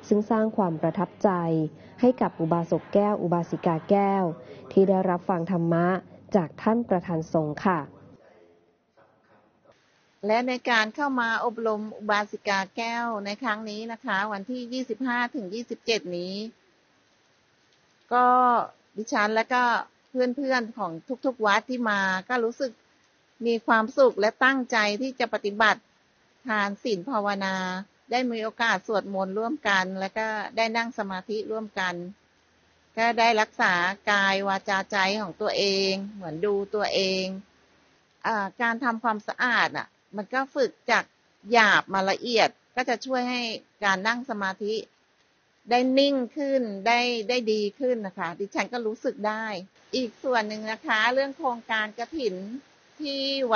ซึ่งสร้างความประทับใจให้กับอุบาสกแก้วอุบาสิกาแก้วที่ได้รับฟังธรรมะจากท่านประธานสงฆ์ค่ะและในการเข้ามาอบรมอุบาสิกาแก้วในครั้งนี้นะคะวันที่25 ถึง 27 นี้ก็ดิฉันและก็เพื่อนๆของทุกๆวัดที่มาก็รู้สึกมีความสุขและตั้งใจที่จะปฏิบัติทานศีลภาวนาได้มีโอกาสสวดมนต์ร่วมกันแล้วก็ได้นั่งสมาธิร่วมกันก็ได้รักษากายวาจาใจของตัวเองเหมือนดูตัวเองการทำความสะอาดมันก็ฝึกจากหยาบมาละเอียดก็จะช่วยให้การนั่งสมาธิได้นิ่งขึ้นได้ดีขึ้นนะคะดิฉันก็รู้สึกได้อีกส่วนหนึ่งนะคะเรื่องโครงการกฐินที่